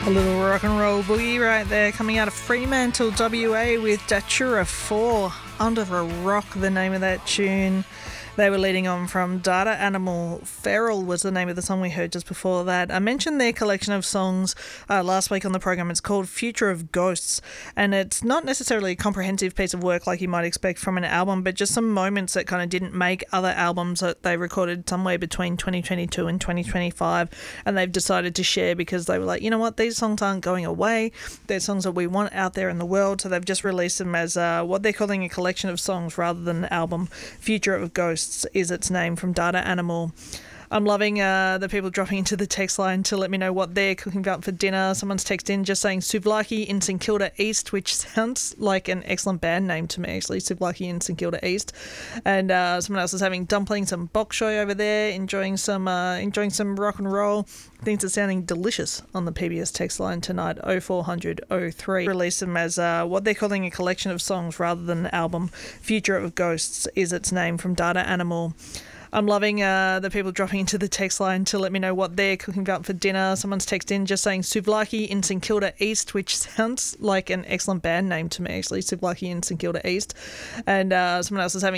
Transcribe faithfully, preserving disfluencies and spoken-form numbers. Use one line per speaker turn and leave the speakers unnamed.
A little rock and roll boogie right there, coming out of Fremantle, W A, with Datura four, Under a Rock, the name of that tune. They were leading on from Data Animal. Feral was the name of the song we heard just before that. I mentioned their collection of songs uh, last week on the program. It's called Future of Ghosts, and it's not necessarily a comprehensive piece of work like you might expect from an album, but just some moments that kind of didn't make other albums that they recorded somewhere between twenty twenty-two and twenty twenty-five, and they've decided to share because they were like, you know what, these songs aren't going away. They're songs that we want out there in the world, so they've just released them as uh, what they're calling a collection of songs rather than an album. Future of Ghosts is its name, from Data Animal. I'm loving uh, the people dropping into the text line to let me know what they're cooking up for dinner. Someone's texted in just saying souvlaki in St Kilda East, which sounds like an excellent band name to me, actually, souvlaki in St Kilda East. And uh, someone else is having dumplings and bok choy over there, enjoying some uh, enjoying some rock and roll. Things are sounding delicious on the P B S text line tonight, oh four hundred oh three. Release them as uh, what they're calling a collection of songs rather than an album. Future of Ghosts is its name, from Data Animal. I'm loving uh, the people dropping into the text line to let me know what they're cooking up for dinner. Someone's texted in just saying souvlaki in St Kilda East, which sounds like an excellent band name to me, actually, souvlaki in St Kilda East. And uh, someone else is having